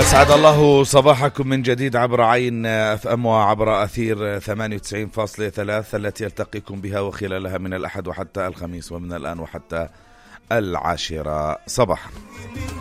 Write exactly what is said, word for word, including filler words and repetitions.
أسعد الله صباحكم من جديد عبر عين اف ام وعبر أثير ثمانية وتسعين فاصلة ثلاثة التي يلتقيكم بها وخلالها من الأحد وحتى الخميس ومن الآن وحتى العاشرة صباحا.